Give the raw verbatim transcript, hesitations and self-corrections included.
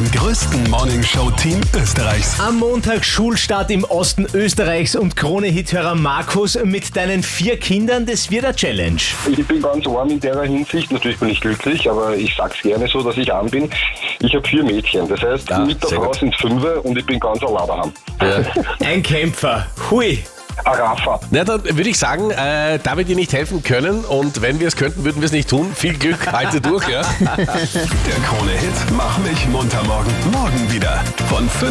dem größten Morningshow-Team Österreichs. Am Montag Schulstart im Osten Österreichs und Krone-Hithörer Markus mit deinen vier Kindern, das wird eine Challenge. Ich bin ganz arm in der Hinsicht. Natürlich bin ich glücklich, aber ich sag's gerne so, dass ich arm bin. Ich habe vier Mädchen. Das heißt, Ja, mit der sehr Frau gut. sind fünf und ich bin ganz allein daheim. Ja. Ein Kämpfer. Hui. Ein Raffer. Na, dann würde ich sagen, äh, da wir dir nicht helfen können und wenn wir es könnten, würden wir es nicht tun. Viel Glück, halte durch, ja. Der Krone-Hit Mach mich munter morgen. Morgen wieder von fünf